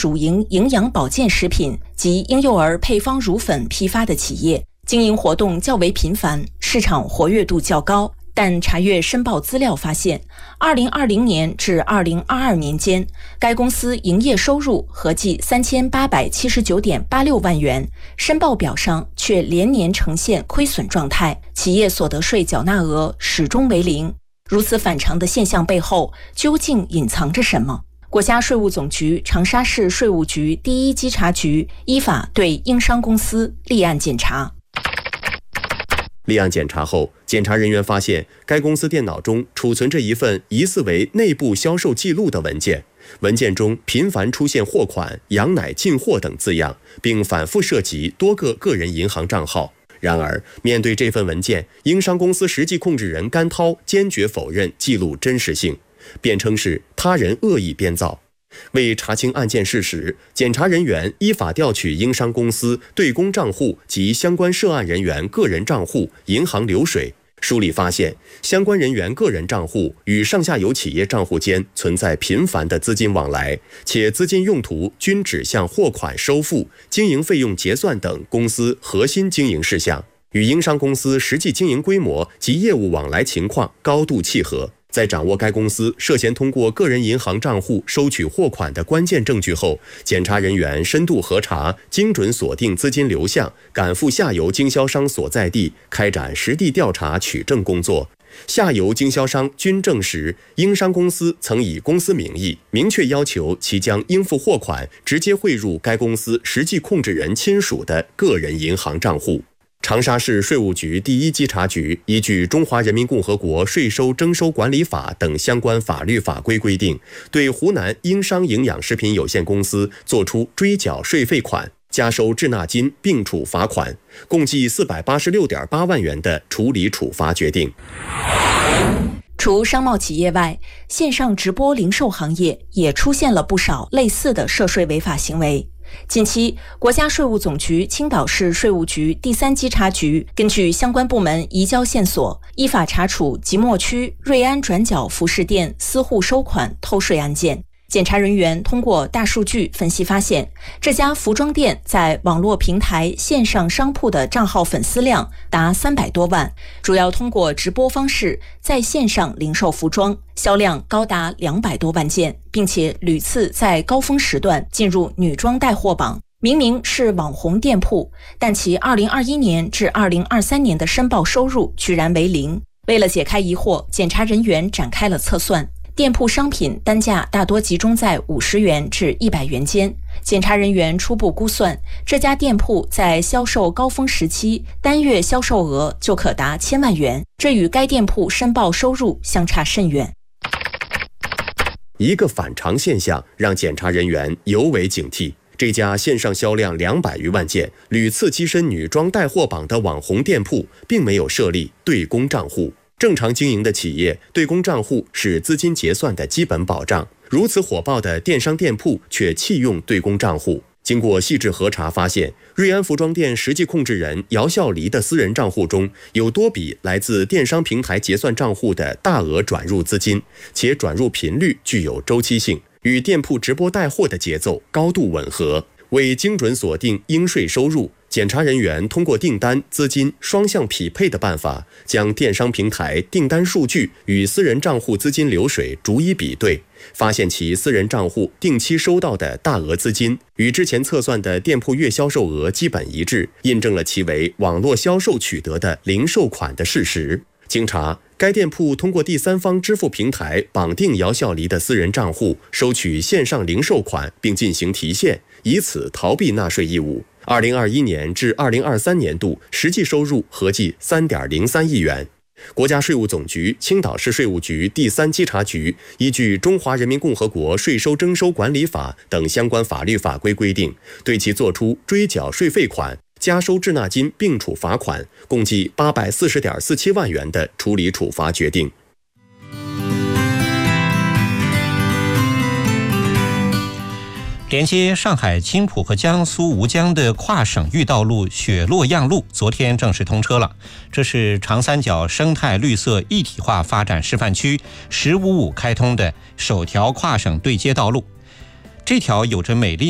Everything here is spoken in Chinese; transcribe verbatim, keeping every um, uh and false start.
主营营养保健食品及婴幼儿配方乳粉批发的企业，经营活动较为频繁，市场活跃度较高。但查阅申报资料发现，二零二零年至二零二二年间，该公司营业收入合计三千八百七十九点八六万元，申报表上却连年呈现亏损状态，企业所得税缴纳额始终为零。如此反常的现象背后，究竟隐藏着什么？国家税务总局长沙市税务局第一稽查局依法对英商公司立案检查。 立案检查后，检查人员发现该公司电脑中储存着一份疑似为内部销售记录的文件，文件中频繁出现货款、羊奶进货等字样，并反复涉及多个个人银行账号。然而，面对这份文件，英商公司实际控制人甘涛坚决否认记录真实性，辩称是他人恶意编造。为查清案件事实，检查人员依法调取英商公司对公账户及相关涉案人员个人账户、银行流水，梳理发现，相关人员个人账户与上下游企业账户间存在频繁的资金往来，且资金用途均指向货款收付、经营费用结算等公司核心经营事项，与英商公司实际经营规模及业务往来情况高度契合。在掌握该公司涉嫌通过个人银行账户收取货款的关键证据后，检查人员深度核查，精准锁定资金流向，赶赴下游经销商所在地，开展实地调查取证工作。下游经销商均证实，英商公司曾以公司名义明确要求其将应付货款直接汇入该公司实际控制人亲属的个人银行账户。长沙市税务局第一稽查局依据《中华人民共和国税收征收管理法》等相关法律法规规定，对湖南英商营养食品有限公司作出追缴税费款、加收滞纳金并处罚款，共计四百八十六点八万元的处理处罚决定。 除商贸企业外，线上直播零售行业也出现了不少类似的涉税违法行为。近期，国家税务总局青岛市税务局第三稽查局根据相关部门移交线索，依法查处即墨区瑞安转角服饰店私户收款偷税案件。检查人员通过大数据分析发现，这家服装店在网络平台线上商铺的账号粉丝量达三百多万，主要通过直播方式在线上零售服装，销量高达两百多万件，并且屡次在高峰时段进入女装带货榜。明明是网红店铺，但其二零二一年至二零二三年的申报收入居然为零。为了解开疑惑，检查人员展开了测算。店铺商品单价大多集中在五十元至一百元间，检查人员初步估算，这家店铺在销售高峰时期单月销售额就可达千万元，这与该店铺申报收入相差甚远。 一个反常现象让检查人员尤为警惕。这家线上销量两百余万件、屡次跻身女装带货榜的网红店铺，并没有设立对公账户。正常经营的企业，对公账户是资金结算的基本保障。如此火爆的电商店铺却弃用对公账户。经过细致核查发现，瑞安服装店实际控制人姚笑黎的私人账户中有多笔来自电商平台结算账户的大额转入资金，且转入频率具有周期性，与店铺直播带货的节奏高度吻合。为精准锁定应税收入，检查人员通过订单、资金双向匹配的办法，将电商平台订单数据与私人账户资金流水逐一比对，发现其私人账户定期收到的大额资金与之前测算的店铺月销售额基本一致，印证了其为网络销售取得的零售款的事实。经查，该店铺通过第三方支付平台绑定姚笑黎的私人账户，收取线上零售款并进行提现，以此逃避纳税义务。二零二一年至二零二三年度实际收入合计 三点零三亿元。国家税务总局青岛市税务局第三稽查局依据《中华人民共和国税收征收管理法》等相关法律法规规定，对其作出追缴税费款、加收滞纳金并处罚款，共计八百四十点四七万元的处理处罚决定。 连接上海青浦和江苏吴江的跨省域道路雪洛漾路昨天正式通车了。这是长三角生态绿色一体化发展示范区十五五开通的首条跨省对接道路。这条有着美丽